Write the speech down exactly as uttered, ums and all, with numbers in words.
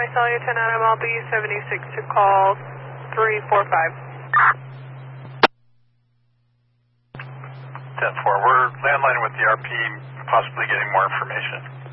Cellular ten nine M L B seventy-six to call three four five. ten four, we're landlining with the R P, possibly getting more information.